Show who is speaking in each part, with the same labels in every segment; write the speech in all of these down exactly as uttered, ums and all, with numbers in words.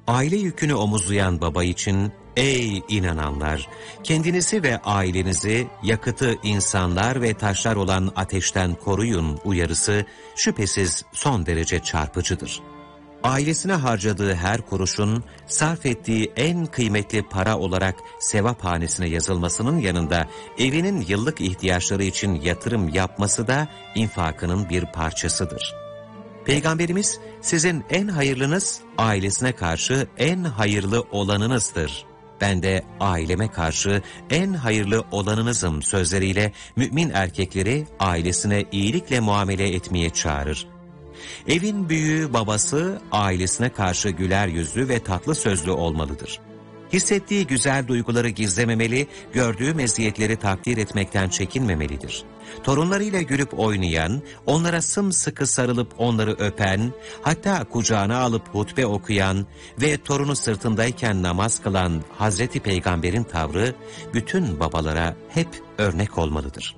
Speaker 1: Aile yükünü omuzlayan baba için, ey inananlar! Kendinizi ve ailenizi yakıtı insanlar ve taşlar olan ateşten koruyun uyarısı şüphesiz son derece çarpıcıdır. Ailesine harcadığı her kuruşun sarf ettiği en kıymetli para olarak sevap hanesine yazılmasının yanında evinin yıllık ihtiyaçları için yatırım yapması da infakının bir parçasıdır. Peygamberimiz, sizin en hayırlınız ailesine karşı en hayırlı olanınızdır. Ben de aileme karşı en hayırlı olanınızım sözleriyle mümin erkekleri ailesine iyilikle muamele etmeye çağırır. Evin büyüğü babası ailesine karşı güler yüzlü ve tatlı sözlü olmalıdır. Hissettiği güzel duyguları gizlememeli, gördüğü meziyetleri takdir etmekten çekinmemelidir. Torunlarıyla gülüp oynayan, onlara sımsıkı sarılıp onları öpen, hatta kucağına alıp hutbe okuyan ve torunu sırtındayken namaz kılan Hazreti Peygamber'in tavrı bütün babalara hep örnek olmalıdır.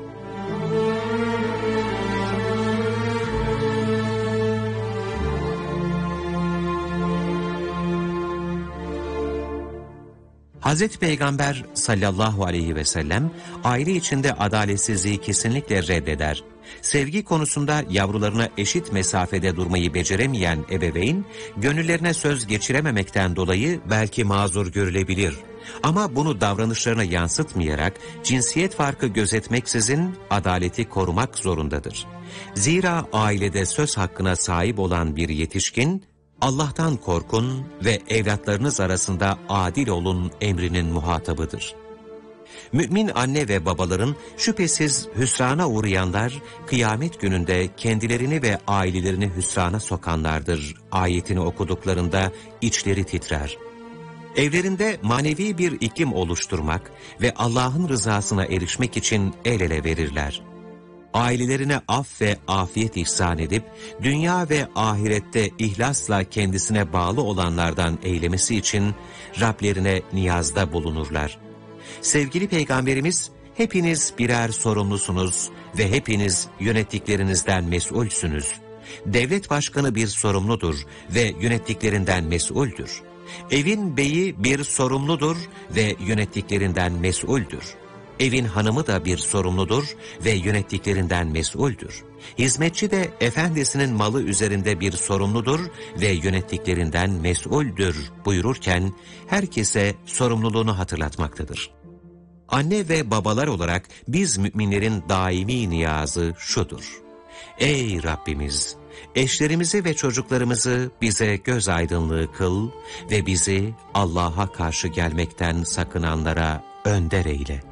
Speaker 1: Hazreti Peygamber sallallahu aleyhi ve sellem aile içinde adaletsizliği kesinlikle reddeder. Sevgi konusunda yavrularına eşit mesafede durmayı beceremeyen ebeveyn, gönüllerine söz geçirememekten dolayı belki mazur görülebilir. Ama bunu davranışlarına yansıtmayarak cinsiyet farkı gözetmeksizin adaleti korumak zorundadır. Zira ailede söz hakkına sahip olan bir yetişkin, Allah'tan korkun ve evlatlarınız arasında adil olun emrinin muhatabıdır. Mümin anne ve babaların şüphesiz hüsrana uğrayanlar, kıyamet gününde kendilerini ve ailelerini hüsrana sokanlardır ayetini okuduklarında içleri titrer. Evlerinde manevi bir iklim oluşturmak ve Allah'ın rızasına erişmek için el ele verirler. Ailelerine af ve afiyet ihsan edip, dünya ve ahirette ihlasla kendisine bağlı olanlardan eylemesi için Rablerine niyazda bulunurlar. Sevgili Peygamberimiz, hepiniz birer sorumlusunuz ve hepiniz yönettiklerinizden mesulsünüz. Devlet başkanı bir sorumludur ve yönettiklerinden mesuldür. Evin beyi bir sorumludur ve yönettiklerinden mesuldür. Evin hanımı da bir sorumludur ve yönettiklerinden mesuldür. Hizmetçi de efendisinin malı üzerinde bir sorumludur ve yönettiklerinden mesuldür buyururken herkese sorumluluğunu hatırlatmaktadır. Anne ve babalar olarak biz müminlerin daimi niyazı şudur: Ey Rabbimiz! Eşlerimizi ve çocuklarımızı bize göz aydınlığı kıl ve bizi Allah'a karşı gelmekten sakınanlara önder eyle.